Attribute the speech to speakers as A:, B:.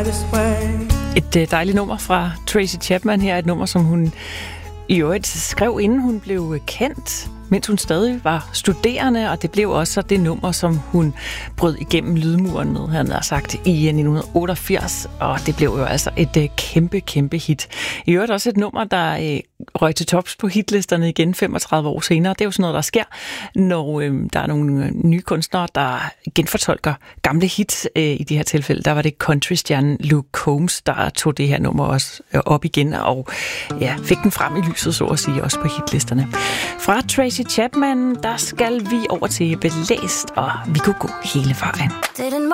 A: Et dejligt nummer fra Tracy Chapman her. Et nummer, som hun i øvrigt skrev, inden hun blev kendt, mens hun stadig var studerende, og det blev også det nummer, som hun brød igennem lydmuren med, han har sagt, i 1988, og det blev jo altså et kæmpe hit. I øvrigt også et nummer, der røg til tops på hitlisterne igen 35 år senere. Det er jo sådan noget, der sker, når der er nogle nye kunstnere, der genfortolker gamle hits. I de her tilfælde, der var det countrystjernen Luke Combs, der tog det her nummer også op igen, og ja, fik den frem i lyset, så at sige, også på hitlisterne. Fra Tracy Chapman, der skal vi over til Belæst, og vi kunne gå hele vejen.